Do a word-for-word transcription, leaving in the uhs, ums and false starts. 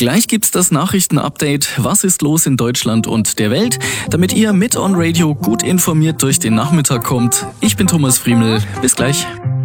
Gleich gibt's das Nachrichtenupdate. Was ist los in Deutschland und der Welt? Damit ihr mit On Radio gut informiert durch den Nachmittag kommt. Ich bin Thomas Friemel. Bis gleich.